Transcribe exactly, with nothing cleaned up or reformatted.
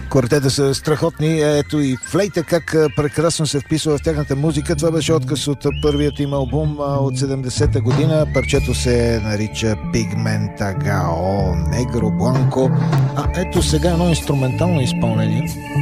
Квартета са страхотни. Ето и флейта как прекрасно се вписва в тяхната музика. Това беше отказ от първият им албум от седемдесета година. Парчето се нарича Pigmentagaо Negro Blanco. А ето сега едно инструментално изпълнение.